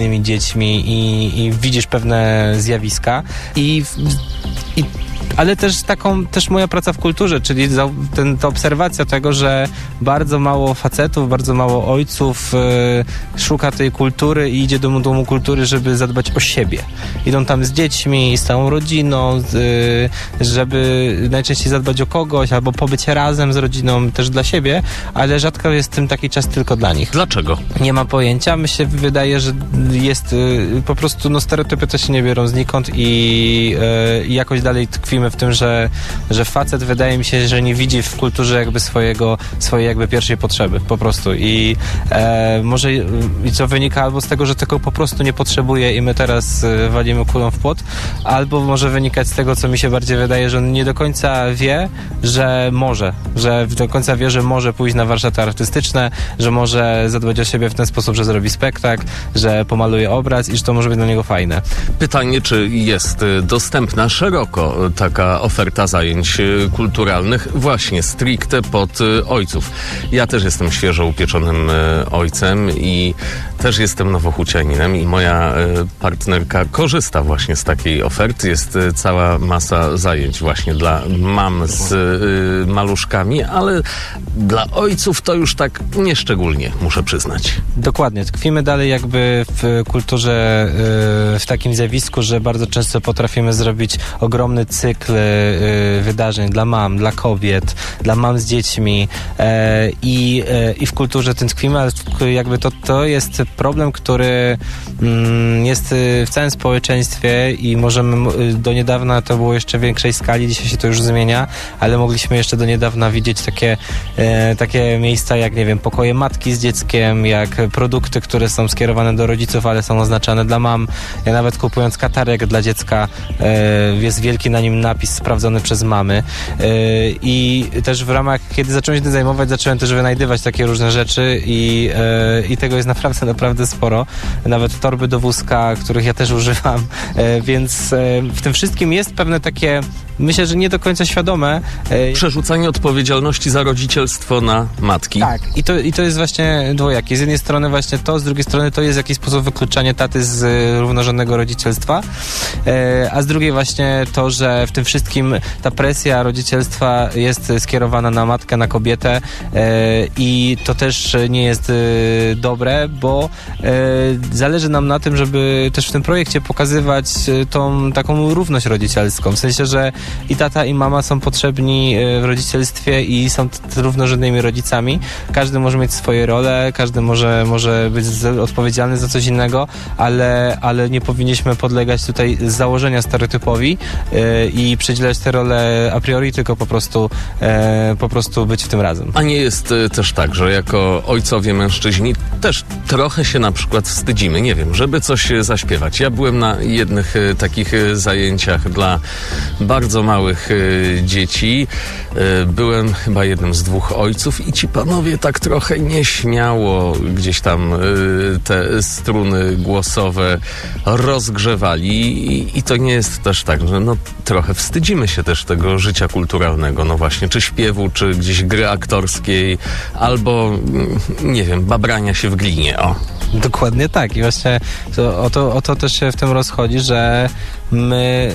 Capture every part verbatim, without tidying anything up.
tymi dziećmi i, i widzisz pewne zjawiska i, i ale też taką, też moja praca w kulturze, czyli za, ten, ta obserwacja tego, że bardzo mało facetów, bardzo mało ojców y, szuka tej kultury i idzie do domu kultury, żeby zadbać o siebie. Idą tam z dziećmi, z całą rodziną, y, żeby najczęściej zadbać o kogoś, albo pobyć razem z rodziną, też dla siebie, ale rzadko jest tym taki czas tylko dla nich. Dlaczego? Nie ma pojęcia. Mi się wydaje, że jest y, po prostu, no stereotypy też się nie biorą znikąd i y, jakoś dalej tkwimy w tym, że, że facet wydaje mi się, że nie widzi w kulturze jakby swojego, swojej jakby pierwszej potrzeby po prostu i e, może i co wynika albo z tego, że tego po prostu nie potrzebuje i my teraz e, walimy kulą w płot, albo może wynikać z tego, co mi się bardziej wydaje, że on nie do końca wie, że może, że do końca wie, że może pójść na warsztaty artystyczne, że może zadbać o siebie w ten sposób, że zrobi spektakl, że pomaluje obraz i że to może być dla niego fajne. Pytanie, czy jest dostępna szeroko taka oferta zajęć kulturalnych właśnie stricte pod ojców. Ja też jestem świeżo upieczonym ojcem i też jestem nowochucianinem i moja partnerka korzysta właśnie z takiej oferty. Jest cała masa zajęć właśnie dla mam z maluszkami, ale dla ojców to już tak nieszczególnie, muszę przyznać. Dokładnie. Tkwimy dalej jakby w kulturze, w takim zjawisku, że bardzo często potrafimy zrobić ogromny cykl wydarzeń dla mam, dla kobiet, dla mam z dziećmi i, i w kulturze tym tkwimy, ale jakby to, to jest problem, który jest w całym społeczeństwie i możemy do niedawna to było jeszcze w większej skali, dzisiaj się to już zmienia, ale mogliśmy jeszcze do niedawna widzieć takie, takie miejsca jak, nie wiem, pokoje matki z dzieckiem, jak produkty, które są skierowane do rodziców, ale są oznaczane dla mam. Ja nawet kupując katarek dla dziecka jest wielki na nim napis sprawdzony przez mamy i też w ramach, kiedy zacząłem się tym zajmować, zacząłem też wynajdywać takie różne rzeczy i, i tego jest naprawdę, naprawdę sporo. Nawet torby do wózka, których ja też używam, więc w tym wszystkim jest pewne takie, myślę, że nie do końca świadome. Przerzucanie odpowiedzialności za rodzicielstwo na matki. Tak, i to, i to jest właśnie dwojakie. Z jednej strony właśnie to, z drugiej strony to jest w jakiś sposób wykluczanie taty z równorzędnego rodzicielstwa, a z drugiej właśnie to, że w tym wszystkim ta presja rodzicielstwa jest skierowana na matkę, na kobietę i to też nie jest dobre, bo zależy nam na tym, żeby też w tym projekcie pokazywać tą taką równość rodzicielską. W sensie, że i tata, i mama są potrzebni w rodzicielstwie i są t- równorzędnymi rodzicami. Każdy może mieć swoje role, każdy może, może być z- odpowiedzialny za coś innego, ale, ale nie powinniśmy podlegać tutaj z założenia stereotypowi yy, i przydzielać te role a priori, tylko po prostu, yy, po prostu być w tym razem. A nie jest y, też tak, że jako ojcowie mężczyźni też trochę się na przykład wstydzimy, nie wiem, żeby coś y, zaśpiewać. Ja byłem na jednych y, takich y, zajęciach dla bardzo małych y, dzieci. Y, byłem chyba jednym z dwóch ojców i ci panowie tak trochę nieśmiało gdzieś tam y, te struny głosowe rozgrzewali i, i to nie jest też tak, że no trochę wstydzimy się też tego życia kulturalnego, no właśnie, czy śpiewu, czy gdzieś gry aktorskiej, albo nie wiem, babrania się w glinie, o. Dokładnie tak i właśnie to, o, to, o to też się w tym rozchodzi, że my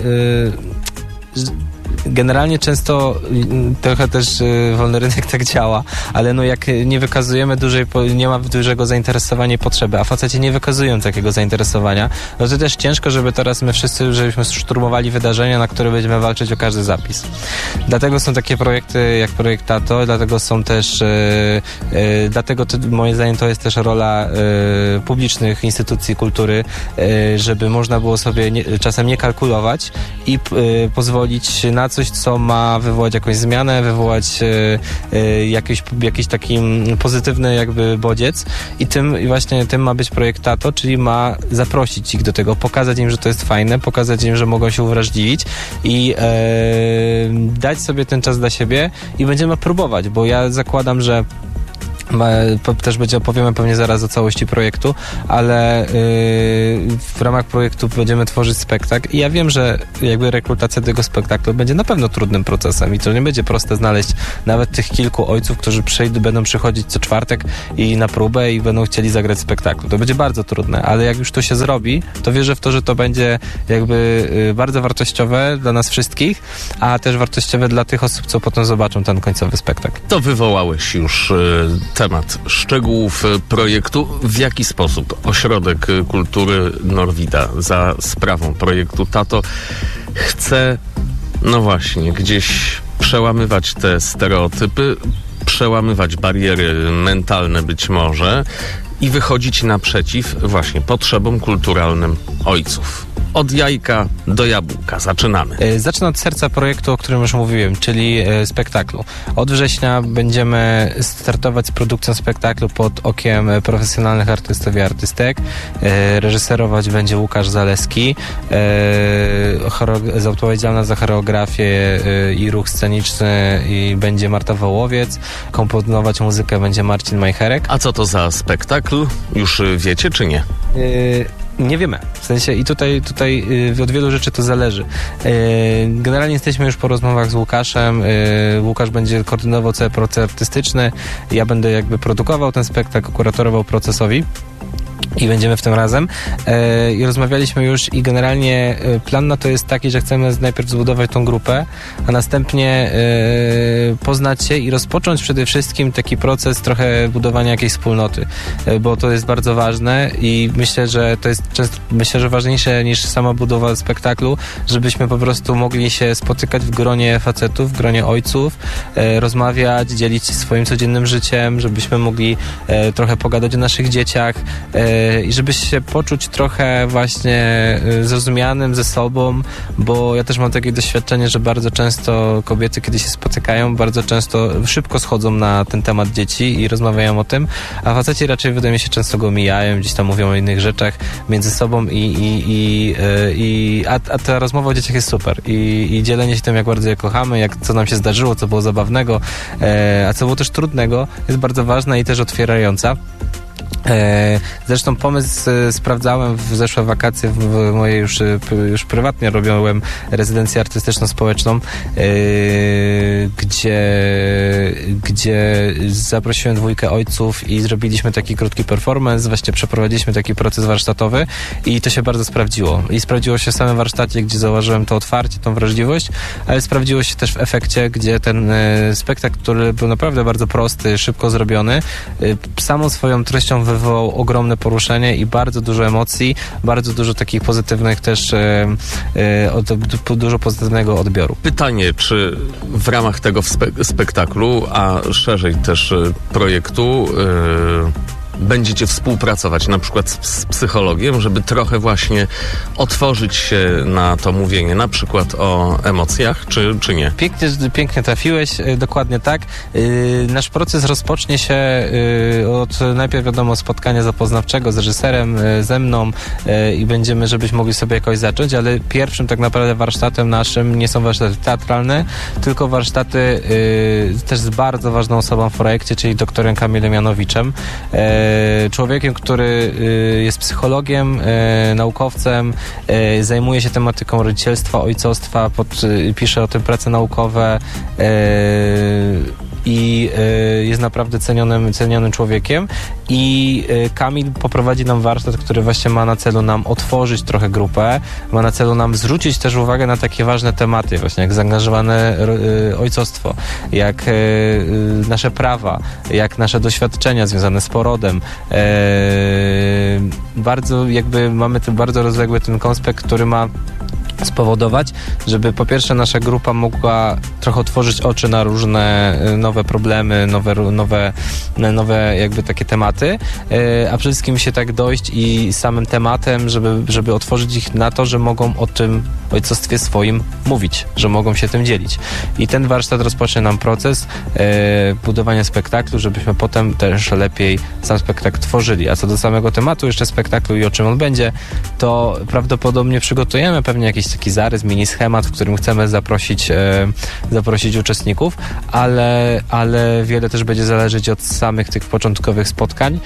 yy, generalnie często trochę też y, wolny rynek tak działa, ale no jak nie wykazujemy dużej, nie ma dużego zainteresowania i potrzeby, a faceci nie wykazują takiego zainteresowania, no to też ciężko, żeby teraz my wszyscy, żebyśmy szturmowali wydarzenia, na które będziemy walczyć o każdy zapis. Dlatego są takie projekty jak projekt Tato, dlatego są też y, y, dlatego to, moim zdaniem to jest też rola y, publicznych instytucji kultury, y, żeby można było sobie nie, czasem nie kalkulować i y, pozwolić na coś, co ma wywołać jakąś zmianę, wywołać y, y, jakiś, jakiś taki pozytywny jakby bodziec i tym i właśnie tym ma być projekt Tato, czyli ma zaprosić ich do tego, pokazać im, że to jest fajne, pokazać im, że mogą się uwrażliwić i y, dać sobie ten czas dla siebie i będziemy próbować, bo ja zakładam, że Też będzie opowiemy pewnie zaraz o całości projektu, ale yy, w ramach projektu będziemy tworzyć spektakl i ja wiem, że jakby rekrutacja tego spektaklu będzie na pewno trudnym procesem i to nie będzie proste znaleźć nawet tych kilku ojców, którzy przyjdą, będą przychodzić co czwartek i na próbę i będą chcieli zagrać spektaklu. To będzie bardzo trudne, ale jak już to się zrobi, to wierzę w to, że to będzie jakby yy, bardzo wartościowe dla nas wszystkich, a też wartościowe dla tych osób, co potem zobaczą ten końcowy spektakl. To wywołałeś już yy, temat szczegółów projektu. W jaki sposób Ośrodek Kultury Norwida za sprawą projektu Tato chce, no właśnie, gdzieś przełamywać te stereotypy, przełamywać bariery mentalne być może i wychodzić naprzeciw właśnie potrzebom kulturalnym ojców? Od jajka do jabłka. Zaczynamy. Zacznę od serca projektu, o którym już mówiłem, czyli spektaklu. Od września będziemy startować z produkcją spektaklu pod okiem profesjonalnych artystów i artystek. Reżyserować będzie Łukasz Zaleski. Odpowiedzialna za choreografię i ruch sceniczny i będzie Marta Wołowiec. Komponować muzykę będzie Marcin Majcherek. A co to za spektakl? Już wiecie, czy nie? Y- Nie wiemy. W sensie i tutaj, tutaj yy, od wielu rzeczy to zależy. Yy, generalnie jesteśmy już po rozmowach z Łukaszem. Yy, Łukasz będzie koordynował cały proces artystyczny. Ja będę jakby produkował ten spektakl, kuratorował procesowi. I będziemy w tym razem. E, I rozmawialiśmy już i generalnie e, plan na to jest taki, że chcemy najpierw zbudować tą grupę, a następnie e, poznać się i rozpocząć przede wszystkim taki proces trochę budowania jakiejś wspólnoty, e, bo to jest bardzo ważne i myślę, że to jest często, myślę, że ważniejsze niż sama budowa spektaklu, żebyśmy po prostu mogli się spotykać w gronie facetów, w gronie ojców, e, rozmawiać, dzielić się swoim codziennym życiem, żebyśmy mogli e, trochę pogadać o naszych dzieciach, e, i żeby się poczuć trochę właśnie zrozumianym ze sobą, bo ja też mam takie doświadczenie, że bardzo często kobiety, kiedy się spotykają, bardzo często szybko schodzą na ten temat dzieci i rozmawiają o tym, a faceci raczej, wydaje mi się, często go mijają, gdzieś tam mówią o innych rzeczach między sobą i, i, i, i a, a ta rozmowa o dzieciach jest super i, i dzielenie się tym, jak bardzo je kochamy, jak, co nam się zdarzyło, co było zabawnego, a co było też trudnego, jest bardzo ważna i też otwierająca. Zresztą pomysł sprawdzałem w zeszłe wakacje w mojej już, już prywatnie robiłem rezydencję artystyczno-społeczną, gdzie, gdzie zaprosiłem dwójkę ojców i zrobiliśmy taki krótki performance, właśnie przeprowadziliśmy taki proces warsztatowy i to się bardzo sprawdziło. I sprawdziło się w samym warsztacie, gdzie zauważyłem to otwarcie, tą wrażliwość, ale sprawdziło się też w efekcie, gdzie ten spektakl, który był naprawdę bardzo prosty, szybko zrobiony, samą swoją treścią wywołał ogromne poruszenie i bardzo dużo emocji, bardzo dużo takich pozytywnych też, e, e, od, dużo pozytywnego odbioru. Pytanie, czy w ramach tego spe- spektaklu, a szerzej też projektu, e, będziecie współpracować na przykład z, z psychologiem, żeby trochę właśnie otworzyć się na to mówienie, na przykład o emocjach, czy, czy nie? Pięknie, pięknie trafiłeś, dokładnie tak. Yy, nasz proces rozpocznie się yy, od najpierw wiadomo spotkania zapoznawczego z reżyserem, yy, ze mną yy, i będziemy, żebyśmy mogli sobie jakoś zacząć, ale pierwszym tak naprawdę warsztatem naszym nie są warsztaty teatralne, tylko warsztaty yy, też z bardzo ważną osobą w projekcie, czyli doktorem Kamilem Janowiczem. Yy, Człowiekiem, który jest psychologiem, naukowcem, zajmuje się tematyką rodzicielstwa, ojcostwa, pod, pisze o tym prace naukowe i jest naprawdę cenionym, cenionym człowiekiem i Kamil poprowadzi nam warsztat, który właśnie ma na celu nam otworzyć trochę grupę, ma na celu nam zwrócić też uwagę na takie ważne tematy, właśnie jak zaangażowane ojcostwo, jak nasze prawa, jak nasze doświadczenia związane z porodem. Bardzo jakby mamy ten bardzo rozległy ten konspekt, który ma spowodować, żeby po pierwsze nasza grupa mogła trochę otworzyć oczy na różne nowe problemy, nowe, nowe, nowe jakby takie tematy, a przede wszystkim się tak dojść i samym tematem, żeby, żeby otworzyć ich na to, że mogą o tym ojcostwie swoim mówić, że mogą się tym dzielić. I ten warsztat rozpocznie nam proces budowania spektaklu, żebyśmy potem też lepiej sam spektakl tworzyli. A co do samego tematu jeszcze spektaklu i o czym on będzie, to prawdopodobnie przygotujemy pewnie jakiś jakiś taki zarys, mini schemat, w którym chcemy zaprosić, e, zaprosić uczestników, ale, ale wiele też będzie zależeć od samych tych początkowych spotkań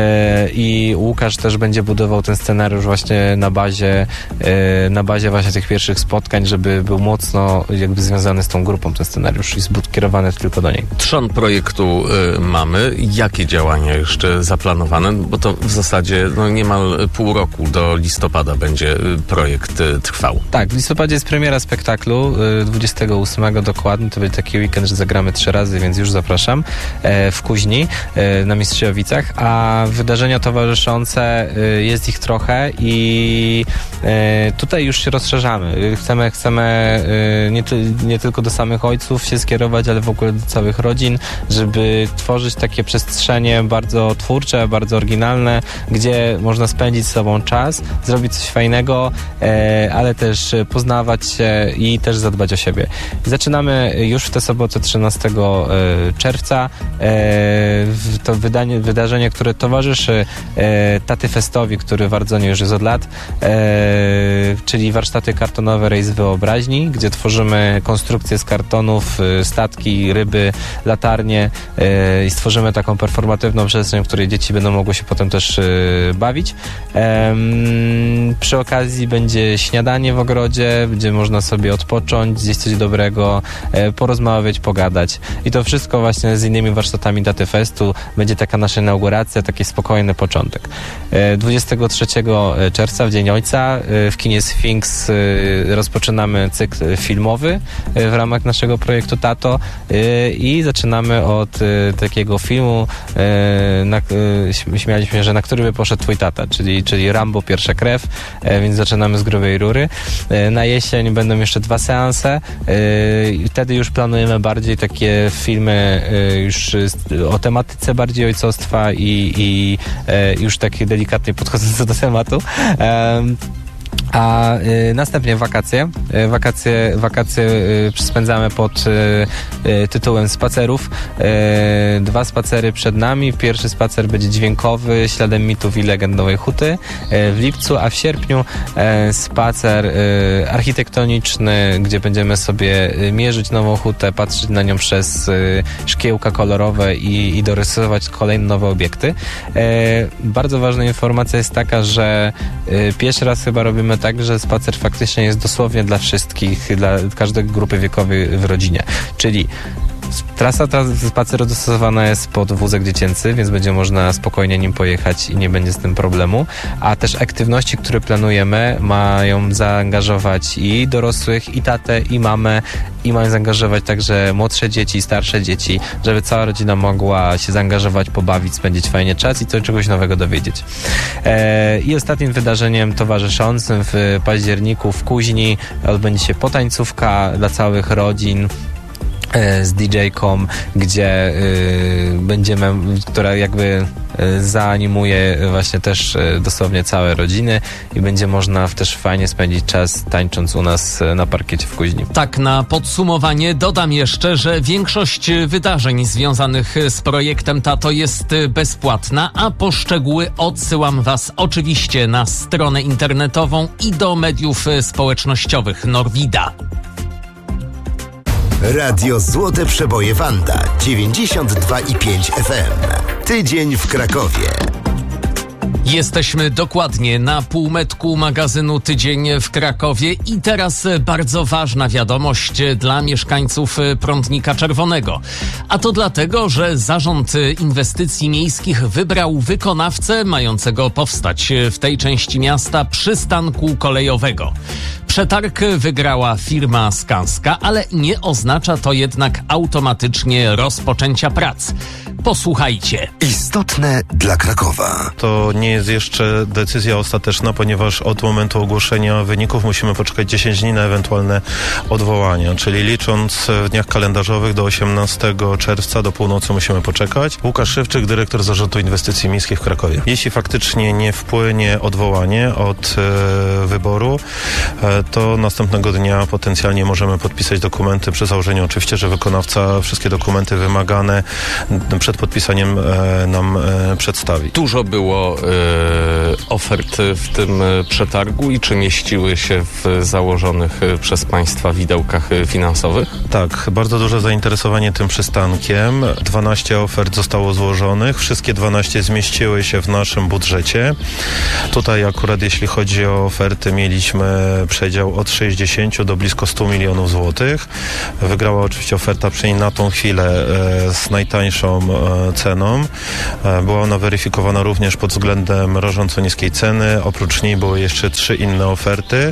e, i Łukasz też będzie budował ten scenariusz właśnie na bazie, e, na bazie właśnie tych pierwszych spotkań, żeby był mocno jakby związany z tą grupą ten scenariusz i skierowany tylko do niej. Trzon projektu y, mamy. Jakie działania jeszcze zaplanowane? Bo to w zasadzie no, niemal pół roku do listopada będzie y, projekt y, trwał. Tak, w listopadzie jest premiera spektaklu, y, dwudziestego ósmego dokładnie, to będzie taki weekend, że zagramy trzy razy, więc już zapraszam, e, w Kuźni, e, na Mistrzejowicach, a wydarzenia towarzyszące, y, jest ich trochę i e, tutaj już się rozszerzamy. Chcemy, chcemy y, nie, ty, nie tylko do samych ojców się skierować, ale w ogóle do całych rodzin, żeby tworzyć takie przestrzenie bardzo twórcze, bardzo oryginalne, gdzie można spędzić z sobą czas, zrobić coś fajnego, e, ale też poznawać się i też zadbać o siebie. Zaczynamy już w tę sobotę trzynastego czerwca. E, to wydanie, wydarzenie, które towarzyszy e, Taty Festowi, który w Ardzonie już jest od lat, e, czyli warsztaty kartonowe Rejs Wyobraźni, gdzie tworzymy konstrukcje z kartonów, statki, ryby, latarnie e, i stworzymy taką performatywną przestrzeń, w której dzieci będą mogły się potem też e, bawić. E, przy okazji będzie śniadanie w ogrodzie, gdzie można sobie odpocząć, zjeść coś dobrego, e, porozmawiać, pogadać. I to wszystko właśnie z innymi warsztatami Taty Festu. Będzie taka nasza inauguracja, taki spokojny początek. E, dwudziestego trzeciego czerwca, w Dzień Ojca, e, w kinie Sfinks e, rozpoczynamy cykl filmowy e, w ramach naszego projektu Tato e, i zaczynamy od e, takiego filmu, e, na, e, śmialiśmy się, że na który by poszedł twój tata, czyli, czyli Rambo Pierwsza Krew, e, więc zaczynamy z Grubej Rury. E, na jesień będą jeszcze dwa seanse e, i wtedy już planujemy bardziej takie filmy e, już o tematyce bardziej ojcostwa i, i e, już takie delikatnie podchodzące do tematu. E, A y, następnie wakacje. Y, wakacje, wakacje y, spędzamy pod y, y, tytułem spacerów. Y, dwa spacery przed nami. Pierwszy spacer będzie dźwiękowy, śladem mitów i legend Nowej Huty y, w lipcu, a w sierpniu y, spacer y, architektoniczny, gdzie będziemy sobie mierzyć Nową Hutę, patrzeć na nią przez y, szkiełka kolorowe i, i dorysować kolejne nowe obiekty. Y, bardzo ważna informacja jest taka, że y, pierwszy raz chyba robimy tak, że spacer faktycznie jest dosłownie dla wszystkich, dla każdej grupy wiekowej w rodzinie. Czyli trasa ta spaceru dostosowana jest pod wózek dziecięcy, więc będzie można spokojnie nim pojechać i nie będzie z tym problemu. A też aktywności, które planujemy, mają zaangażować i dorosłych, i tatę, i mamę, i mają zaangażować także młodsze dzieci, starsze dzieci, żeby cała rodzina mogła się zaangażować, pobawić, spędzić fajnie czas i coś czegoś nowego dowiedzieć. E, I ostatnim wydarzeniem towarzyszącym w październiku w Kuźni odbędzie się potańcówka dla całych rodzin z D J-ką, gdzie y, będziemy, która jakby y, zaanimuje właśnie też y, dosłownie całe rodziny i będzie można też fajnie spędzić czas tańcząc u nas na parkiecie w Kuźni. Tak, na podsumowanie dodam jeszcze, że większość wydarzeń związanych z projektem Tato jest bezpłatna, a po szczegóły odsyłam Was oczywiście na stronę internetową i do mediów społecznościowych Norwida. Radio Złote Przeboje Wanda dziewięćdziesiąt dwa i pięć F M. Tydzień w Krakowie. Jesteśmy dokładnie na półmetku magazynu Tydzień w Krakowie i teraz bardzo ważna wiadomość dla mieszkańców Prądnika Czerwonego. A to dlatego, że Zarząd Inwestycji Miejskich wybrał wykonawcę mającego powstać w tej części miasta przystanku kolejowego. Przetarg wygrała firma Skanska, ale nie oznacza to jednak automatycznie rozpoczęcia prac. Posłuchajcie. Istotne dla Krakowa. To nie jest jeszcze decyzja ostateczna, ponieważ od momentu ogłoszenia wyników musimy poczekać dziesięć dni na ewentualne odwołania, czyli licząc w dniach kalendarzowych do osiemnastego czerwca do północy musimy poczekać. Łukasz Szewczyk, dyrektor Zarządu Inwestycji Miejskich w Krakowie. Jeśli faktycznie nie wpłynie odwołanie od e, wyboru, e, to następnego dnia potencjalnie możemy podpisać dokumenty przy założeniu oczywiście, że wykonawca wszystkie dokumenty wymagane przed podpisaniem nam przedstawi. Dużo było ofert w tym przetargu i czy mieściły się w założonych przez Państwa widełkach finansowych? Tak, bardzo duże zainteresowanie tym przystankiem. dwanaście ofert zostało złożonych, wszystkie dwanaście zmieściły się w naszym budżecie. Tutaj akurat jeśli chodzi o oferty, mieliśmy przedział od sześćdziesięciu do blisko stu milionów złotych. Wygrała oczywiście oferta przynajmniej na tą chwilę e, z najtańszą e, ceną. E, była ona weryfikowana również pod względem rażąco niskiej ceny. Oprócz niej były jeszcze trzy inne oferty.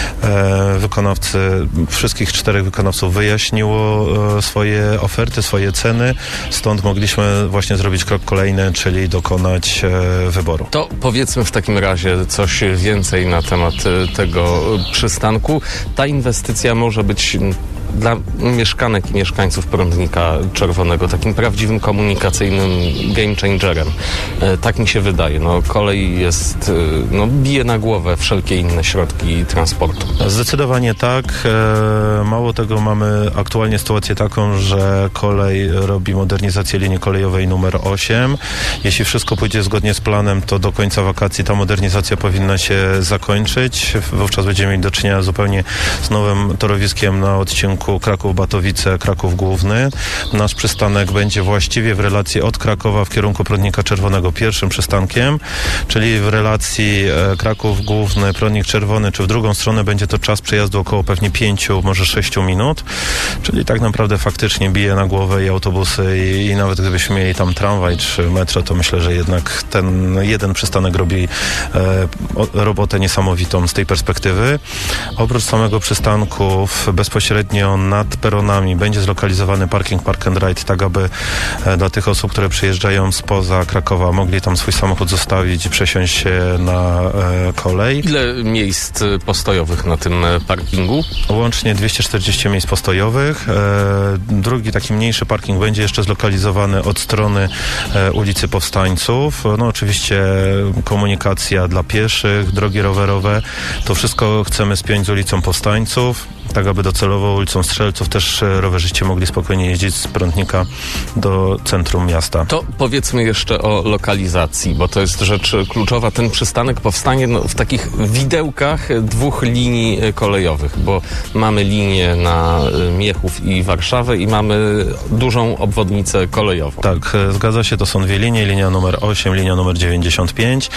E, wykonawcy, wszystkich czterech wykonawców wyjaśniło e, swoje oferty, swoje ceny. Stąd mogliśmy właśnie zrobić krok kolejny, czyli dokonać e, wyboru. To powiedzmy w takim razie coś więcej na temat tego przystanku. Ta inwestycja może być dla mieszkanek i mieszkańców Prądnika Czerwonego takim prawdziwym komunikacyjnym game changerem. E, tak mi się wydaje. No, kolej jest, no, bije na głowę wszelkie inne środki transportu. Zdecydowanie tak. E, mało tego, mamy aktualnie sytuację taką, że kolej robi modernizację linii kolejowej numer osiem. Jeśli wszystko pójdzie zgodnie z planem, to do końca wakacji ta modernizacja powinna się zakończyć. Wówczas będziemy mieli do czynienia zupełnie z nowym torowiskiem na odcinku Kraków-Batowice, Kraków Główny. Nasz przystanek będzie właściwie w relacji od Krakowa w kierunku Prądnika Czerwonego pierwszym przystankiem, czyli w relacji e, Kraków Główny, Prądnik Czerwony, czy w drugą stronę będzie to czas przejazdu około pewnie pięciu, może sześciu minut, czyli tak naprawdę faktycznie bije na głowę i autobusy i, i nawet gdybyśmy mieli tam tramwaj czy metro, to myślę, że jednak ten jeden przystanek robi e, o, robotę niesamowitą z tej perspektywy. Oprócz samego przystanku bezpośrednio nad peronami będzie zlokalizowany parking Park and Ride, tak aby e, dla tych osób, które przyjeżdżają spoza Krakowa, mogli tam swój samochód zostawić i przesiąść się na e, kolej. Ile miejsc postojowych na tym parkingu? Łącznie dwieście czterdzieści miejsc postojowych. E, drugi taki mniejszy parking będzie jeszcze zlokalizowany od strony e, ulicy Powstańców. No oczywiście komunikacja dla pieszych, drogi rowerowe. To wszystko chcemy spiąć z ulicą Powstańców, tak aby docelowo ulicą Strzelców też rowerzyści mogli spokojnie jeździć z Prądnika do centrum miasta. To powiedzmy jeszcze o lokalizacji, bo to jest rzecz kluczowa. Ten przystanek powstanie no, w takich widełkach dwóch linii kolejowych, bo mamy linię na Miechów i Warszawę i mamy dużą obwodnicę kolejową. Tak, zgadza się, to są dwie linie, linia numer osiem, linia numer dziewięćdziesiąt pięć.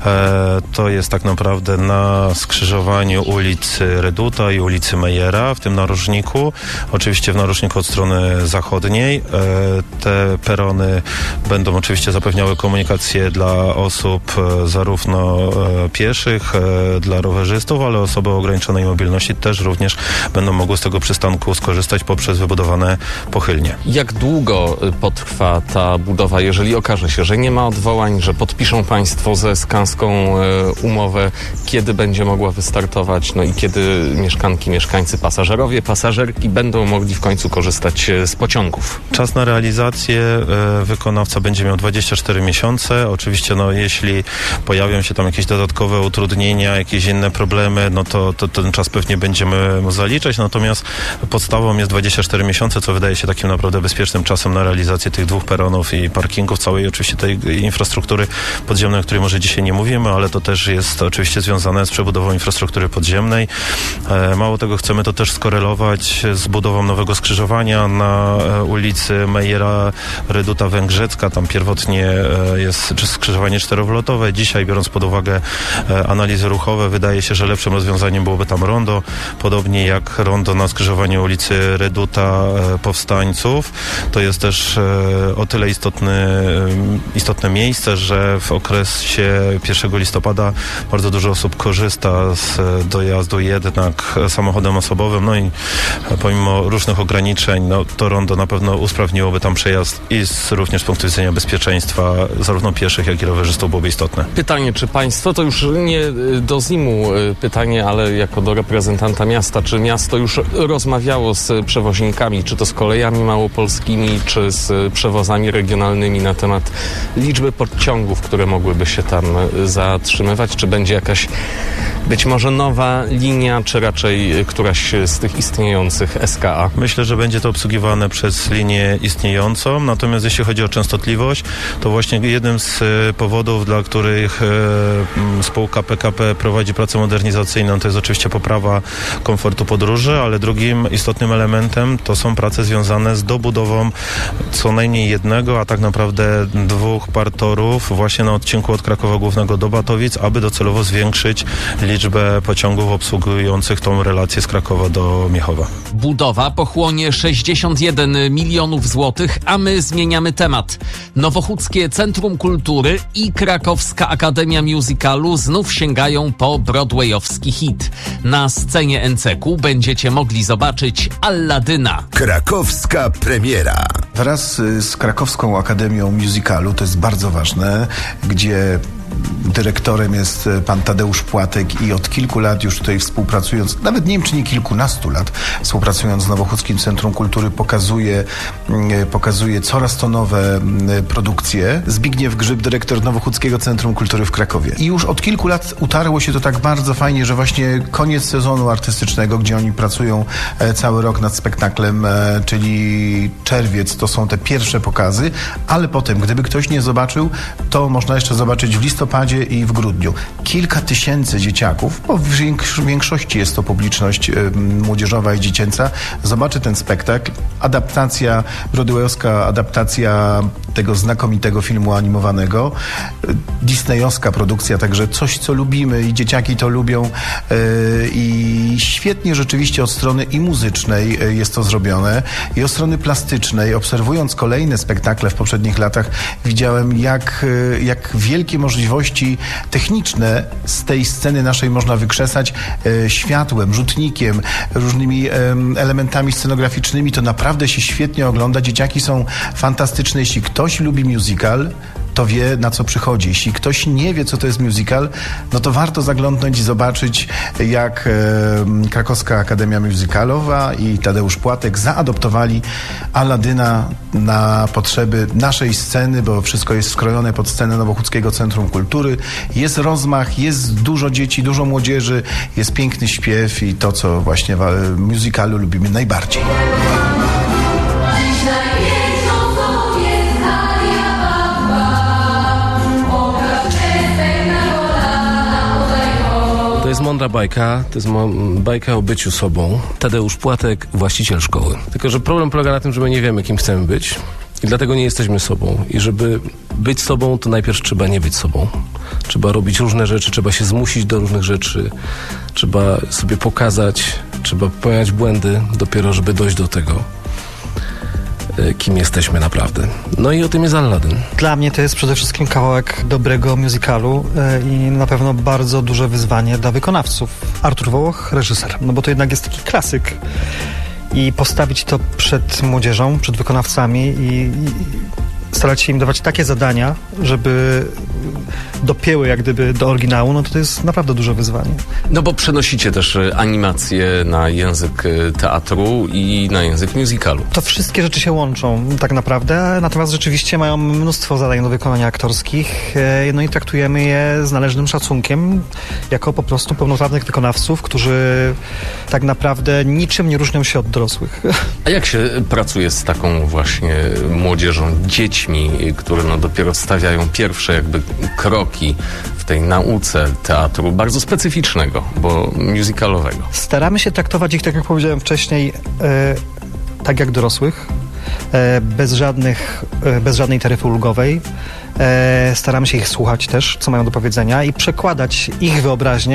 E, to jest tak naprawdę na skrzyżowaniu ulicy Reduta i ulicy Mejera, w tym narożniku. Oczywiście w narożniku od strony zachodniej. E, te perony będą oczywiście zapewniały komunikację dla osób e, zarówno e, pieszych, e, dla rowerzystów, ale osoby o ograniczonej mobilności też również będą mogły z tego przystanku skorzystać poprzez wybudowane pochylnie. Jak długo potrwa ta budowa, jeżeli okaże się, że nie ma odwołań, że podpiszą Państwo ze Skanską e, umowę, kiedy będzie mogła wystartować, no i kiedy mieszkanki, mieszkańcy, pasażerowie, pasażerki będą mogli w końcu korzystać z pociągów? Czas na realizację e, wykonawca będzie miał dwadzieścia cztery miesiące. Oczywiście, no, jeśli pojawią się tam jakieś dodatkowe utrudnienia, jakieś inne problemy, no to, to ten czas pewnie będziemy mu zaliczać. Natomiast podstawą jest dwadzieścia cztery miesiące, co wydaje się takim naprawdę bezpiecznym czasem na realizację tych dwóch peronów i parkingów, całej oczywiście tej infrastruktury podziemnej, o której może dzisiaj nie mówimy, ale to też jest oczywiście związane z przebudową infrastruktury podziemnej. E, mało tego, chcemy to też skorelować z budową nowego skrzyżowania na e, ulicy Mejera, Reduta Węgrzecka. Tam pierwotnie e, jest skrzyżowanie czterowlotowe. Dzisiaj, biorąc pod uwagę e, analizy ruchowe, wydaje się, że lepszym rozwiązaniem byłoby tam rondo, podobnie jak rondo na skrzyżowaniu ulicy Reduta e, Powstańców. To jest też e, o tyle istotny, e, istotne miejsce, że w okresie pierwszego listopada bardzo dużo osób korzysta z dojazdu jednak samochodem osobistym osobowym, no i pomimo różnych ograniczeń, no to rondo na pewno usprawniłoby tam przejazd i z, również z punktu widzenia bezpieczeństwa zarówno pieszych, jak i rowerzystów byłoby istotne. Pytanie, czy państwo, to już nie do ZIM-u pytanie, ale jako do reprezentanta miasta, czy miasto już rozmawiało z przewoźnikami, czy to z kolejami małopolskimi, czy z przewozami regionalnymi na temat liczby pociągów, które mogłyby się tam zatrzymywać, czy będzie jakaś być może nowa linia, czy raczej któraś z tych istniejących S K A? Myślę, że będzie to obsługiwane przez linię istniejącą, natomiast jeśli chodzi o częstotliwość, to właśnie jednym z powodów, dla których spółka P K P prowadzi pracę modernizacyjną, to jest oczywiście poprawa komfortu podróży, ale drugim istotnym elementem to są prace związane z dobudową co najmniej jednego, a tak naprawdę dwóch par torów właśnie na odcinku od Krakowa Głównego do Batowic, aby docelowo zwiększyć liczbę pociągów obsługujących tą relację z Krakowa do Miechowa. Budowa pochłonie sześćdziesiąt jeden milionów złotych, a my zmieniamy temat. Nowochódzkie Centrum Kultury i Krakowska Akademia Musicalu znów sięgają po broadwayowski hit. Na scenie N C K będziecie mogli zobaczyć Alladyna. Krakowska premiera. Wraz z Krakowską Akademią Musicalu, to jest bardzo ważne, gdzie dyrektorem jest pan Tadeusz Płatek i od kilku lat już tutaj współpracując, nawet nie wiem czy nie kilkunastu lat, współpracując z Nowochódzkim Centrum Kultury pokazuje, pokazuje coraz to nowe produkcje. Zbigniew Grzyb, dyrektor Nowochódzkiego Centrum Kultury w Krakowie. I już od kilku lat utarło się to tak bardzo fajnie, że właśnie koniec sezonu artystycznego, gdzie oni pracują cały rok nad spektaklem, czyli czerwiec, to są te pierwsze pokazy, ale potem, gdyby ktoś nie zobaczył, to można jeszcze zobaczyć w listopadzie i w grudniu. Kilka tysięcy dzieciaków, bo w większości jest to publiczność y, młodzieżowa i dziecięca, zobaczy ten spektakl. Adaptacja, broadwayowska adaptacja tego znakomitego filmu animowanego. Disneyowska produkcja, także coś, co lubimy i dzieciaki to lubią y, i świetnie rzeczywiście od strony i muzycznej y, jest to zrobione i od strony plastycznej. Obserwując kolejne spektakle w poprzednich latach, widziałem jak, y, jak wielkie możliwości techniczne z tej sceny naszej można wykrzesać e, światłem, rzutnikiem, różnymi e, elementami scenograficznymi. To naprawdę się świetnie ogląda. Dzieciaki są fantastyczne. Jeśli ktoś lubi musical, to wie, na co przychodzi. Jeśli ktoś nie wie, co to jest musical, no to warto zaglądnąć i zobaczyć, jak e, Krakowska Akademia Musicalowa i Tadeusz Płatek zaadoptowali Alladyna na potrzeby naszej sceny, bo wszystko jest skrojone pod scenę Nowochódzkiego Centrum Kultury. Jest rozmach, jest dużo dzieci, dużo młodzieży, jest piękny śpiew i to, co właśnie w musicalu lubimy najbardziej. To jest mądra bajka, to jest mo- bajka o byciu sobą. Tadeusz Płatek, właściciel szkoły. Tylko że problem polega na tym, że my nie wiemy, kim chcemy być i dlatego nie jesteśmy sobą. I żeby być sobą, to najpierw trzeba nie być sobą. Trzeba robić różne rzeczy, trzeba się zmusić do różnych rzeczy, trzeba sobie pokazać, trzeba popełniać błędy dopiero, żeby dojść do tego, kim jesteśmy naprawdę. No i o tym jest Alladyn. Dla mnie to jest przede wszystkim kawałek dobrego musicalu i na pewno bardzo duże wyzwanie dla wykonawców. Artur Wołoch, reżyser. No bo to jednak jest taki klasyk. I postawić to przed młodzieżą, przed wykonawcami i, i starać się im dawać takie zadania, żeby dopięły jak gdyby do oryginału, no to to jest naprawdę duże wyzwanie. No bo przenosicie też animacje na język teatru i na język musicalu. To wszystkie rzeczy się łączą tak naprawdę, natomiast rzeczywiście mają mnóstwo zadań do wykonania aktorskich, no i traktujemy je z należnym szacunkiem, jako po prostu pełnoprawnych wykonawców, którzy tak naprawdę niczym nie różnią się od dorosłych. A jak się pracuje z taką właśnie młodzieżą, dziećmi, które no dopiero stawiają pierwsze jakby kroki w tej nauce teatru, bardzo specyficznego, bo musicalowego? Staramy się traktować ich, tak jak powiedziałem wcześniej, e, tak jak dorosłych, e, bez żadnych, e, bez żadnej taryfy ulgowej. E, staramy się ich słuchać też, co mają do powiedzenia i przekładać ich wyobraźnię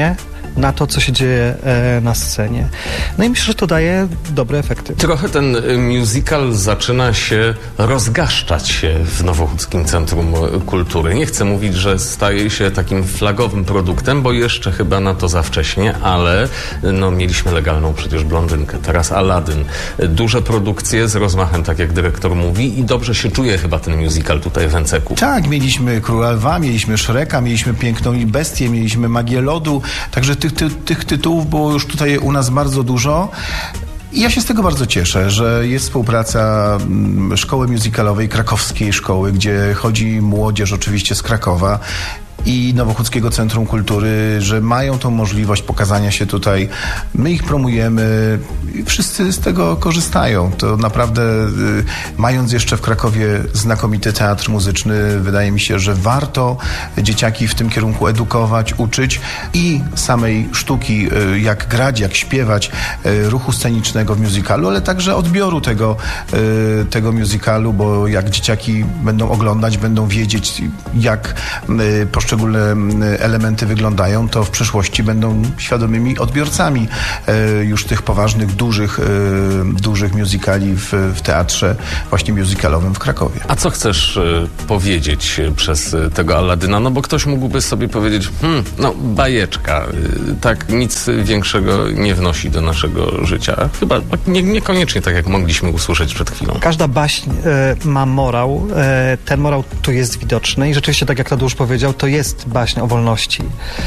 na to, co się dzieje e, na scenie. No i myślę, że to daje dobre efekty. Trochę ten musical zaczyna się rozgaszczać się w Nowochódzkim Centrum Kultury. Nie chcę mówić, że staje się takim flagowym produktem, bo jeszcze chyba na to za wcześnie, ale no, mieliśmy legalną przecież Blondynkę, teraz Aladdin. Duże produkcje z rozmachem, tak jak dyrektor mówi, i dobrze się czuje chyba ten musical tutaj w Enceku. Tak, mieliśmy Króla Lwa, mieliśmy Shreka, mieliśmy Piękną i Bestię, mieliśmy Magię Lodu, także tych, tych, tych tytułów było już tutaj u nas bardzo dużo. I ja się z tego bardzo cieszę, że jest współpraca Szkoły Musicalowej, krakowskiej szkoły, gdzie chodzi młodzież oczywiście z Krakowa i Nowochódzkiego Centrum Kultury, że mają tą możliwość pokazania się tutaj. My ich promujemy i wszyscy z tego korzystają. To naprawdę, mając jeszcze w Krakowie znakomity teatr muzyczny, wydaje mi się, że warto dzieciaki w tym kierunku edukować, uczyć i samej sztuki, jak grać, jak śpiewać, ruchu scenicznego w musicalu, ale także odbioru tego, tego musicalu, bo jak dzieciaki będą oglądać, będą wiedzieć, jak poszczególne elementy wyglądają, to w przyszłości będą świadomymi odbiorcami już tych poważnych, dużych, dużych musicali w, w teatrze właśnie musicalowym w Krakowie. A co chcesz powiedzieć przez tego Aladyna? No bo ktoś mógłby sobie powiedzieć, hmm, no bajeczka, tak nic większego nie wnosi do naszego życia. Chyba nie, niekoniecznie tak, jak mogliśmy usłyszeć przed chwilą. Każda baśń e, ma morał. E, ten morał tu jest widoczny i rzeczywiście, tak jak Tadeusz powiedział, to jest baśń o wolności.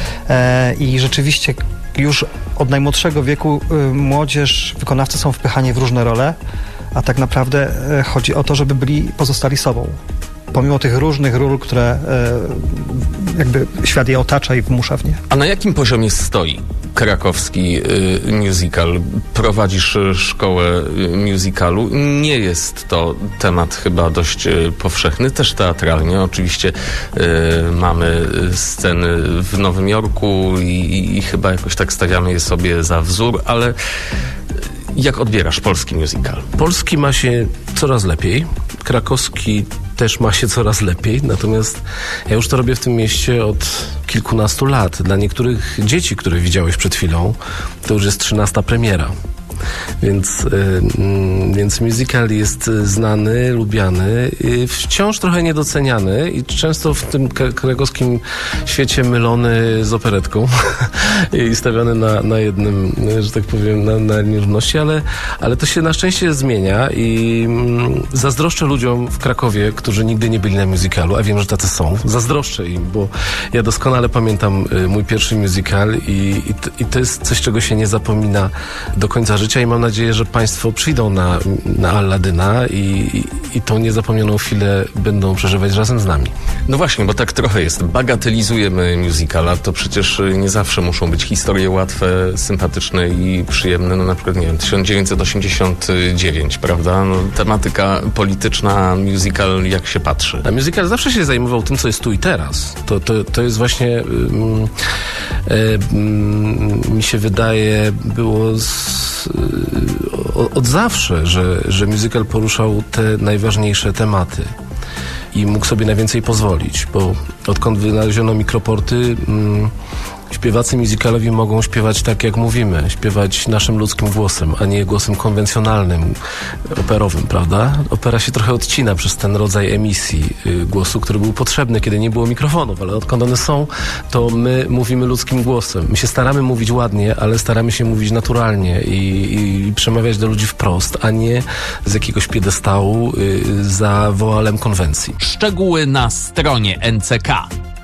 E, I rzeczywiście już od najmłodszego wieku y, młodzież, wykonawcy są wpychani w różne role, a tak naprawdę y, chodzi o to, żeby byli, pozostali sobą. Pomimo tych różnych ról, które y, jakby świat je otacza i wmusza w nie. A na jakim poziomie stoi krakowski y, musical? Prowadzisz y, szkołę y, musicalu. Nie jest to temat chyba dość y, powszechny, też teatralnie. Oczywiście y, mamy sceny w Nowym Jorku i, i, i chyba jakoś tak stawiamy je sobie za wzór, ale jak odbierasz polski musical? Polski ma się coraz lepiej. Krakowski też ma się coraz lepiej, natomiast ja już to robię w tym mieście od kilkunastu lat. Dla niektórych dzieci, które widziałeś przed chwilą, to już jest trzynasta premiera. Więc, y, y, więc musical jest znany, lubiany, y, wciąż trochę niedoceniany i często w tym krakowskim świecie mylony z operetką i stawiany na, na jednym, że tak powiem, na, na nierówności, ale, ale to się na szczęście zmienia i y, zazdroszczę ludziom w Krakowie, którzy nigdy nie byli na musicalu, a wiem, że tacy są. Zazdroszczę im, bo ja doskonale pamiętam y, mój pierwszy musical i, i, t, i to jest coś, czego się nie zapomina do końca życia. I mam nadzieję, że Państwo przyjdą na, na Aladyna i, i, i tą niezapomnianą chwilę będą przeżywać razem z nami. No właśnie, bo tak trochę jest. Bagatelizujemy musicala, to przecież nie zawsze muszą być historie łatwe, sympatyczne i przyjemne. No na przykład, nie wiem, tysiąc dziewięćset osiemdziesiąty dziewiąty, prawda? No, tematyka polityczna, musical, jak się patrzy. A musical zawsze się zajmował tym, co jest tu i teraz. To, to, to jest właśnie, um, um, mi się wydaje, było z, od zawsze, że, że musical poruszał te najważniejsze tematy i mógł sobie na więcej pozwolić, bo odkąd wynaleziono mikroporty, mm, śpiewacy musicalowi mogą śpiewać tak, jak mówimy, śpiewać naszym ludzkim głosem, a nie głosem konwencjonalnym, operowym, prawda? Opera się trochę odcina przez ten rodzaj emisji y, głosu, który był potrzebny, kiedy nie było mikrofonów, ale odkąd one są, to my mówimy ludzkim głosem. My się staramy mówić ładnie, ale staramy się mówić naturalnie i, i przemawiać do ludzi wprost, a nie z jakiegoś piedestału y, za woalem konwencji. Szczegóły na stronie N C K.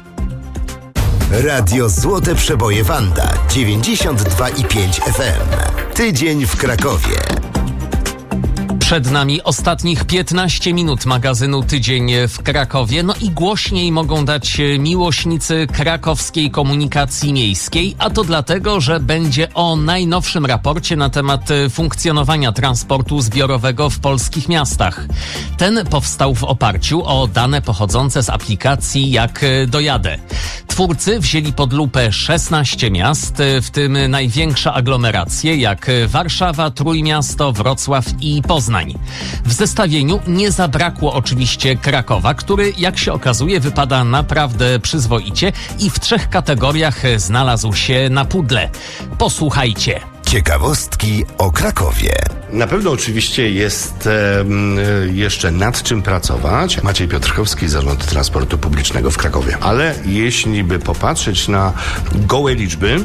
Radio Złote Przeboje Wanda dziewięćdziesiąt dwa i pięć F M. Tydzień w Krakowie. Przed nami ostatnich piętnaście minut magazynu Tydzień w Krakowie. No i głośniej mogą dać miłośnicy krakowskiej komunikacji miejskiej, a to dlatego, że będzie o najnowszym raporcie na temat funkcjonowania transportu zbiorowego w polskich miastach. Ten powstał w oparciu o dane pochodzące z aplikacji Jak Dojadę. Twórcy wzięli pod lupę szesnaście miast, w tym największe aglomeracje jak Warszawa, Trójmiasto, Wrocław i Poznań. porównania. W zestawieniu nie zabrakło oczywiście Krakowa, który, jak się okazuje, wypada naprawdę przyzwoicie i w trzech kategoriach znalazł się na pudle. Posłuchajcie. Ciekawostki o Krakowie. Na pewno oczywiście jest e, jeszcze nad czym pracować. Maciej Piotrkowski, Zarząd Transportu Publicznego w Krakowie. Ale jeśli by popatrzeć na gołe liczby,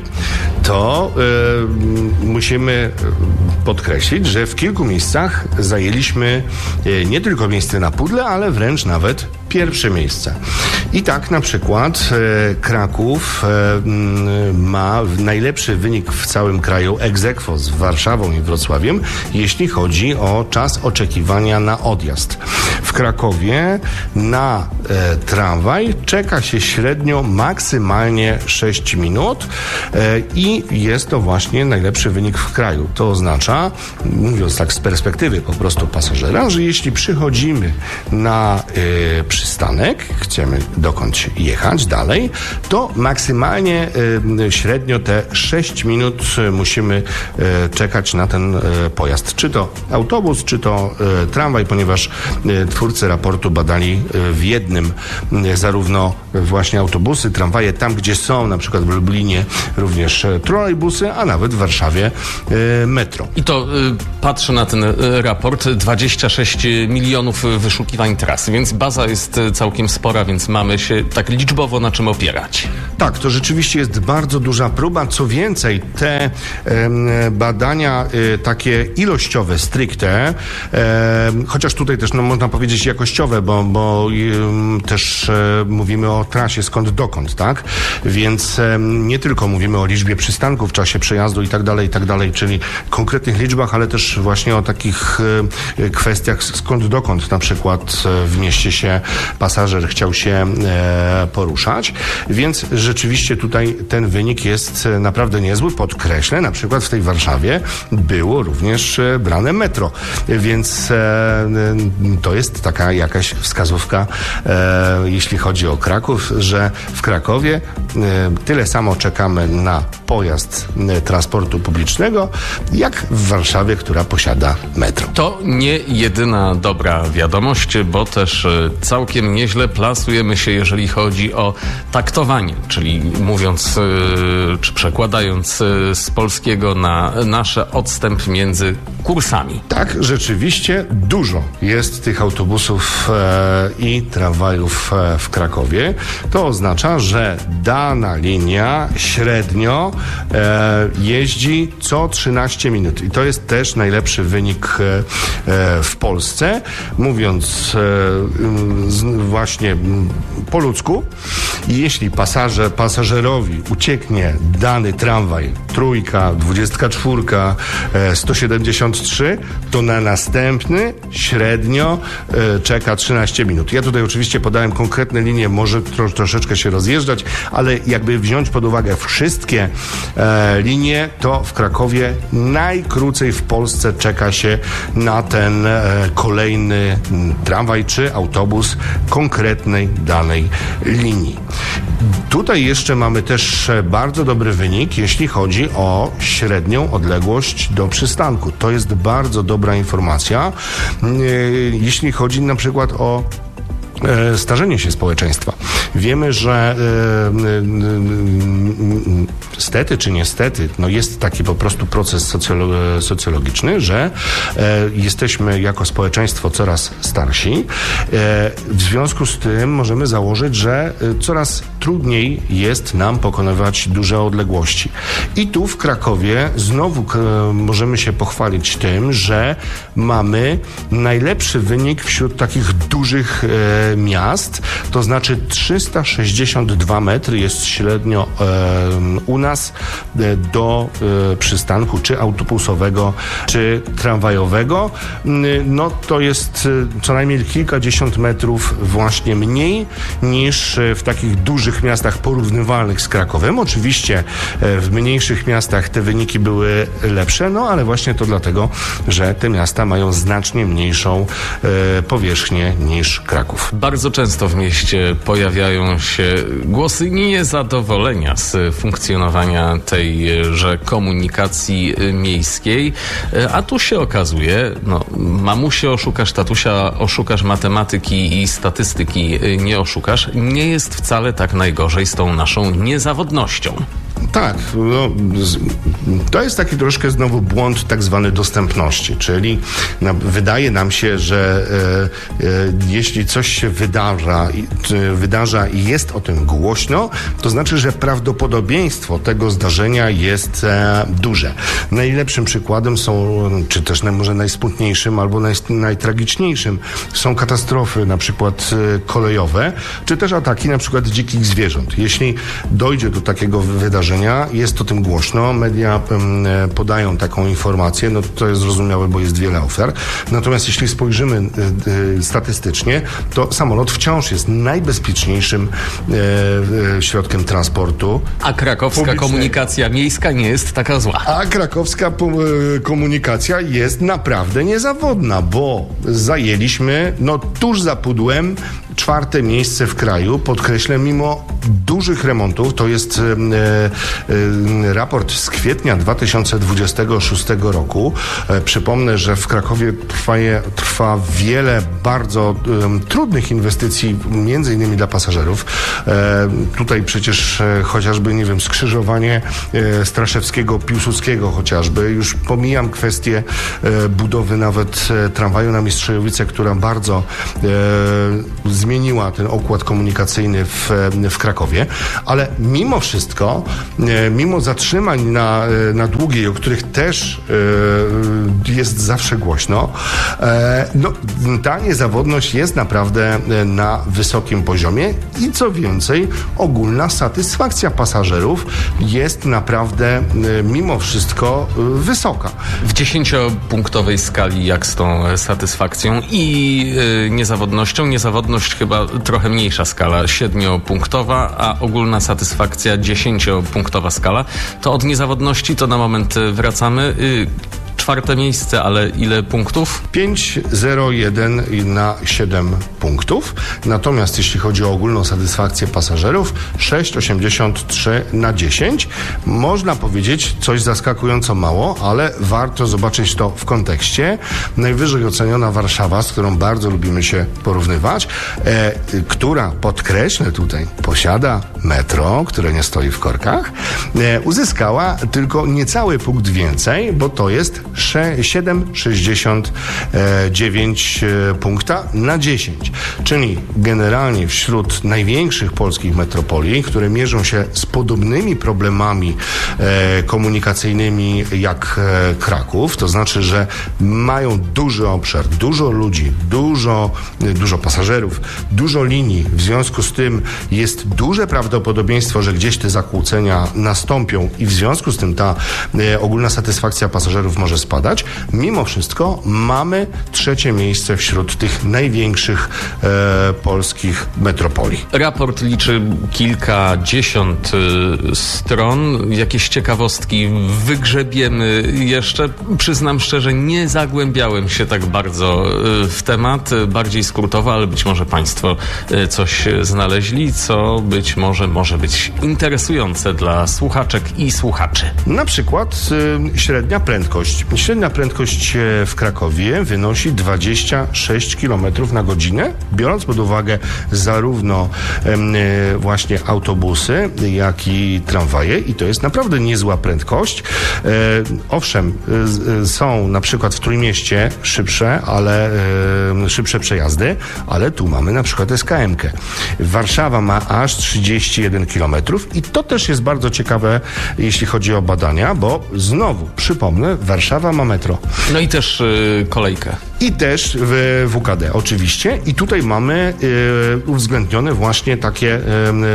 to e, musimy podkreślić, że w kilku miejscach zajęliśmy e, nie tylko miejsce na pudle, ale wręcz nawet pierwsze miejsce. I tak na przykład e, Kraków e, ma najlepszy wynik w całym kraju ex aequo z Warszawą i Wrocławiem, jeśli chodzi o czas oczekiwania na odjazd. W Krakowie na e, tramwaj czeka się średnio maksymalnie sześć minut e, i jest to właśnie najlepszy wynik w kraju. To oznacza, mówiąc tak z perspektywy po prostu pasażera, że jeśli przychodzimy na e, przystanek, chcemy dokądś jechać dalej, to maksymalnie e, średnio te sześć minut musimy e, czekać na ten e, pojazd. Czy to autobus, czy to e, tramwaj, ponieważ e, twórcy raportu badali e, w jednym e, zarówno właśnie autobusy, tramwaje, tam gdzie są, na przykład w Lublinie również e, trolejbusy, a nawet w Warszawie e, metro. I to y, patrzę na ten y, raport, dwadzieścia sześć milionów wyszukiwań tras, więc baza jest y, całkiem spora, więc mamy się tak liczbowo na czym opierać. Tak, to rzeczywiście jest bardzo duża próba. Co więcej, te e, badania e, takie ilościowe, stricte, e, chociaż tutaj też no, można powiedzieć jakościowe, bo, bo e, też e, mówimy o trasie skąd dokąd, tak? Więc e, nie tylko mówimy o liczbie przystanków w czasie przejazdu i tak dalej, i tak dalej, czyli konkretnych liczbach, ale też właśnie o takich e, kwestiach skąd dokąd na przykład e, w mieście się pasażer chciał się e, poruszać. Więc rzeczywiście tutaj ten wynik jest naprawdę niezły. Podkreślę, na przykład w tej Warszawie było również brane metro, więc e, to jest taka jakaś wskazówka, e, jeśli chodzi o Kraków, że w Krakowie e, tyle samo czekamy na pojazd e, transportu publicznego, jak w Warszawie, która posiada metro. To nie jedyna dobra wiadomość, bo też e, całkiem nieźle plasujemy się, jeżeli chodzi o taktowanie, czyli mówiąc e, czy przekładając e, z polskiego na nasze odstęp między kursami. Tak, rzeczywiście dużo jest tych autobusów e, i tramwajów e, w Krakowie. To oznacza, że dana linia średnio e, jeździ co trzynaście minut. I to jest też najlepszy wynik e, e, w Polsce. Mówiąc e, z, właśnie po ludzku, jeśli pasażer, pasażerowi ucieknie dany tramwaj, trójka, dwudziestka czwórka, sto siedemdziesiąt trzy, to na następny średnio e, czeka trzynaście minut. Ja tutaj oczywiście podałem konkretne linie, może tro, troszeczkę się rozjeżdżać, ale jakby wziąć pod uwagę wszystkie e, linie, to w Krakowie najkrócej w Polsce czeka się na ten e, kolejny tramwaj czy autobus konkretnej danej linii. Tutaj jeszcze mamy też bardzo dobry wynik, jeśli chodzi o średnią odległość do przystanku. To jest bardzo dobra informacja, jeśli chodzi na przykład o starzenie się społeczeństwa. Wiemy, że stety czy niestety, no jest taki po prostu proces socjolo- socjologiczny, że jesteśmy jako społeczeństwo coraz starsi. W związku z tym możemy założyć, że coraz trudniej jest nam pokonywać duże odległości. I tu w Krakowie znowu możemy się pochwalić tym, że mamy najlepszy wynik wśród takich dużych miast, to znaczy trzysta sześćdziesiąt dwa metry jest średnio e, u nas e, do e, przystanku czy autobusowego, czy tramwajowego. No to jest e, co najmniej kilkadziesiąt metrów właśnie mniej niż e, w takich dużych miastach porównywalnych z Krakowem. Oczywiście e, w mniejszych miastach te wyniki były lepsze, no ale właśnie to dlatego, że te miasta mają znacznie mniejszą e, powierzchnię niż Kraków. Bardzo często w mieście pojawiają się głosy niezadowolenia z funkcjonowania wykorzystywania tejże komunikacji miejskiej. A tu się okazuje, no, mamusie oszukasz, tatusia oszukasz, matematyki i statystyki nie oszukasz. Nie jest wcale tak najgorzej z tą naszą niezawodnością. Tak, no, to jest taki troszkę znowu błąd tak zwany dostępności, czyli na, wydaje nam się, że e, e, jeśli coś się wydarza, e, wydarza i jest o tym głośno, to znaczy, że prawdopodobieństwo tego zdarzenia jest e, duże. Najlepszym przykładem są, czy też na, może najsmutniejszym albo naj, najtragiczniejszym są katastrofy na przykład e, kolejowe, czy też ataki na przykład dzikich zwierząt. Jeśli dojdzie do takiego wydarzenia, jest o tym głośno, media um, podają taką informację, no to jest zrozumiałe, bo jest wiele ofiar. Natomiast jeśli spojrzymy y, y, statystycznie, to samolot wciąż jest najbezpieczniejszym y, y, środkiem transportu. A krakowska publicznej. Komunikacja miejska nie jest taka zła. A krakowska y, komunikacja jest naprawdę niezawodna, bo zajęliśmy, no tuż za pudłem, czwarte miejsce w kraju, podkreślę, mimo dużych remontów. To jest e, e, raport z kwietnia dwa tysiące dwudziestego szóstego roku. E, przypomnę, że w Krakowie trwa, trwa wiele bardzo e, trudnych inwestycji, między innymi dla pasażerów. E, tutaj przecież e, chociażby, nie wiem, skrzyżowanie e, Straszewskiego, Piłsudskiego chociażby. Już pomijam kwestię e, budowy nawet e, tramwaju na Mistrzejowice, która bardzo e, zmieniła ten układ komunikacyjny w, w Krakowie, ale mimo wszystko, mimo zatrzymań na, na Długiej, o których też e, jest zawsze głośno, e, no, ta niezawodność jest naprawdę na wysokim poziomie i co więcej, ogólna satysfakcja pasażerów jest naprawdę mimo wszystko wysoka. W dziesięciopunktowej skali jak z tą satysfakcją i e, niezawodnością? Niezawodność chyba trochę mniejsza skala, siedmiopunktowa, a ogólna satysfakcja dziesięciopunktowa skala. To od niezawodności to na moment wracamy. Czwarte miejsce, ale ile punktów? pięć zero jeden na siedem punktów. Natomiast jeśli chodzi o ogólną satysfakcję pasażerów, sześć osiemdziesiąt trzy na dziesięć. Można powiedzieć coś zaskakująco mało, ale warto zobaczyć to w kontekście. Najwyżej oceniona Warszawa, z którą bardzo lubimy się porównywać, e, która, podkreślę tutaj, posiada metro, które nie stoi w korkach, e, uzyskała tylko niecały punkt więcej, bo to jest siedem przecinek sześćdziesiąt dziewięć punkta na dziesięć. Czyli generalnie wśród największych polskich metropolii, które mierzą się z podobnymi problemami e, komunikacyjnymi jak e, Kraków, to znaczy, że mają duży obszar, dużo ludzi, dużo, dużo pasażerów, dużo linii. W związku z tym jest duże prawdopodobieństwo, że gdzieś te zakłócenia nastąpią i w związku z tym ta e, ogólna satysfakcja pasażerów może spadać. Mimo wszystko mamy trzecie miejsce wśród tych największych e, polskich metropolii. Raport liczy kilkadziesiąt y, stron. Jakieś ciekawostki wygrzebiemy jeszcze. Przyznam szczerze, nie zagłębiałem się tak bardzo y, w temat, bardziej skrótowo, ale być może Państwo y, coś znaleźli, co być może może być interesujące dla słuchaczek i słuchaczy. Na przykład y, średnia prędkość. Średnia prędkość w Krakowie wynosi dwadzieścia sześć kilometrów na godzinę, biorąc pod uwagę zarówno y, właśnie autobusy, jak i tramwaje i to jest naprawdę niezła prędkość. Y, owszem, y, są na przykład w Trójmieście szybsze, ale y, szybsze przejazdy, ale tu mamy na przykład es ka em kę. Warszawa ma aż trzydzieści jeden kilometrów i to też jest bardzo ciekawe, jeśli chodzi o badania, bo znowu, przypomnę, Warszawa ma metro. No i też yy, kolejkę. I też w W K D oczywiście. I tutaj mamy y, uwzględnione właśnie takie, y,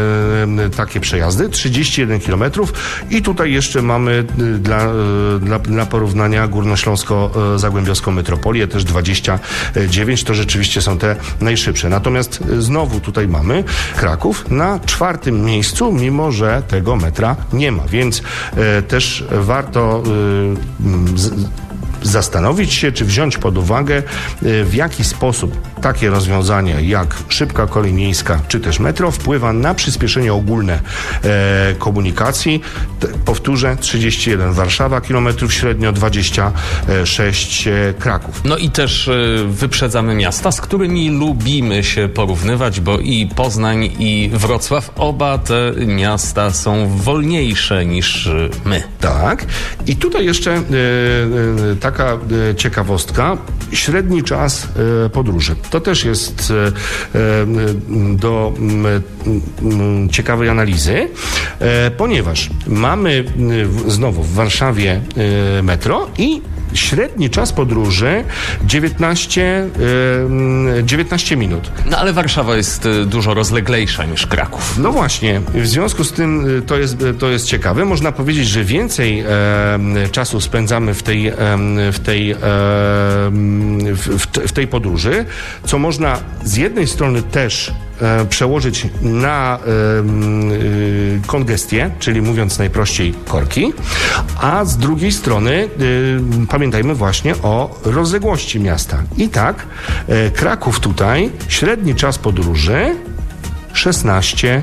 y, takie przejazdy. trzydzieści jeden kilometrów. I tutaj jeszcze mamy y, dla, y, dla, dla porównania Górnośląsko-Zagłębiowską metropolię też dwadzieścia dziewięć. To rzeczywiście są te najszybsze. Natomiast y, znowu tutaj mamy Kraków na czwartym miejscu, mimo że tego metra nie ma. Więc y, też warto y, z, zastanowić się, czy wziąć pod uwagę, w jaki sposób takie rozwiązanie jak szybka kolej miejska czy też metro wpływa na przyspieszenie ogólne e, komunikacji. Te, powtórzę, trzydzieści jeden Warszawa kilometrów średnio, dwadzieścia sześć Kraków. No i też y, wyprzedzamy miasta, z którymi lubimy się porównywać, bo i Poznań, i Wrocław, oba te miasta są wolniejsze niż y, my. Tak. I tutaj jeszcze y, y, taka y, ciekawostka. Średni czas y, podróży. To też jest y, y, do y, y, ciekawej analizy, y, ponieważ mamy y, znowu w Warszawie y, metro i średni czas podróży dziewiętnaście, yy, dziewiętnaście minut. No ale Warszawa jest y, dużo rozleglejsza niż Kraków. No właśnie, w związku z tym y, to jest, to jest ciekawe. Można powiedzieć, że więcej e, czasu spędzamy w tej, e, w, tej, e, w, w tej podróży, co można z jednej strony też e, przełożyć na e, e, kongestię, czyli mówiąc najprościej korki, a z drugiej strony e, pamiętajmy właśnie o rozległości miasta. I tak e, Kraków tutaj, średni czas podróży szesnaście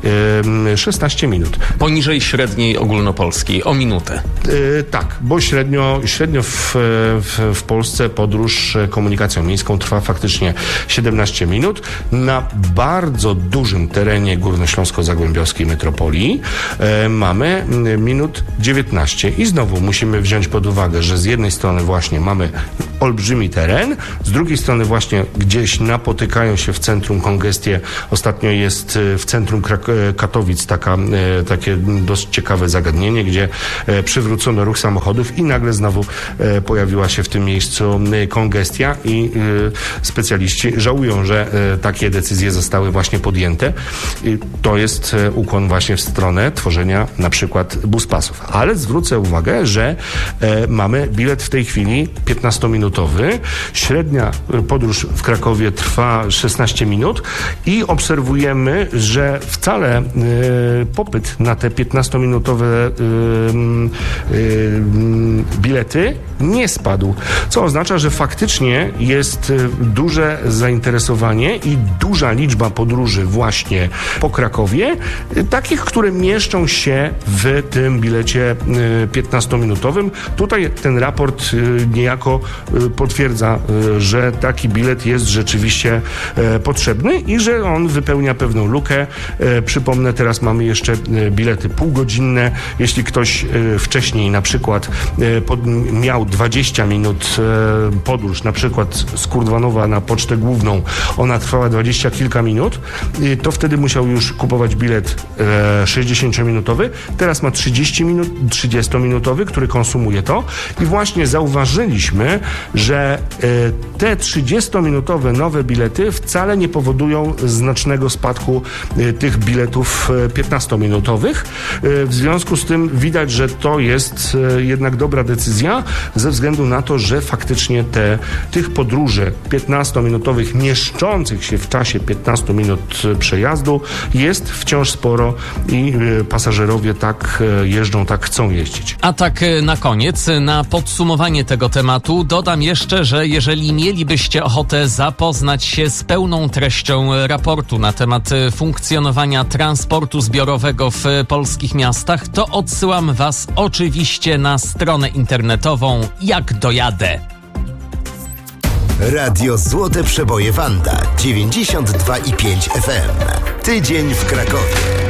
minut. Poniżej średniej ogólnopolskiej, o minutę. Yy, tak, bo średnio, średnio w, w, w Polsce podróż komunikacją miejską trwa faktycznie siedemnaście minut. Na bardzo dużym terenie górnośląsko-zagłębiowskiej metropolii yy, mamy minut dziewiętnaście. I znowu musimy wziąć pod uwagę, że z jednej strony właśnie mamy olbrzymi teren, z drugiej strony właśnie gdzieś napotykają się w centrum kongestie. Ostatnio jest w centrum Krak- Katowic taka, takie dość ciekawe zagadnienie, gdzie przywrócono ruch samochodów i nagle znowu pojawiła się w tym miejscu kongestia i specjaliści żałują, że takie decyzje zostały właśnie podjęte. I to jest ukłon właśnie w stronę tworzenia na przykład buspasów. Ale zwrócę uwagę, że mamy bilet w tej chwili piętnastominutowy. Średnia podróż w Krakowie trwa szesnaście minut i obserwujemy, że wcale y, popyt na te piętnastominutowe y, y, bilety nie spadł, co oznacza, że faktycznie jest duże zainteresowanie i duża liczba podróży właśnie po Krakowie, y, takich, które mieszczą się w tym bilecie y, piętnastominutowym. Tutaj ten raport y, niejako y, potwierdza, y, że taki bilet jest rzeczywiście y, potrzebny i że on wypełnia pewną lukę. Y, Przypomnę, teraz mamy jeszcze bilety półgodzinne. Jeśli ktoś wcześniej na przykład pod, miał dwadzieścia minut podróż, na przykład z Kurdwanowa na Pocztę Główną, ona trwała dwadzieścia kilka minut, to wtedy musiał już kupować bilet sześćdziesięciominutowy. Teraz ma trzydzieści minut, trzydziestominutowy, który konsumuje to i właśnie zauważyliśmy, że te trzydziestominutowe nowe bilety wcale nie powodują znacznego spadku tych biletów piętnastominutowych. W związku z tym widać, że to jest jednak dobra decyzja ze względu na to, że faktycznie te, tych podróży piętnastominutowych mieszczących się w czasie piętnastu minut przejazdu jest wciąż sporo i pasażerowie tak jeżdżą, tak chcą jeździć. A tak na koniec, na podsumowanie tego tematu dodam jeszcze, że jeżeli mielibyście ochotę zapoznać się z pełną treścią raportu na temat funkcjonowania transportu zbiorowego w polskich miastach, to odsyłam Was oczywiście na stronę internetową Jak dojadę. Radio Złote Przeboje Wanda dziewięćdziesiąt dwa i pięć F M. Tydzień w Krakowie.